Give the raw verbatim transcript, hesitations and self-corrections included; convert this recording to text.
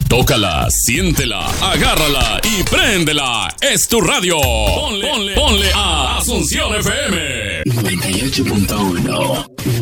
Tócala, siéntela, agárrala y préndela. Es tu radio. Ponle, ponle, ponle a Asunción F M. noventa y ocho punto uno.